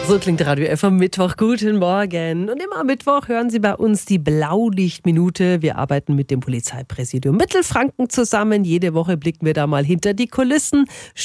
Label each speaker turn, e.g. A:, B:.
A: So klingt Radio F am Mittwoch. Guten Morgen. Und immer am Mittwoch hören Sie bei uns die Blaulichtminute. Wir arbeiten mit dem Polizeipräsidium Mittelfranken zusammen. Jede Woche blicken wir da mal hinter die Kulissen.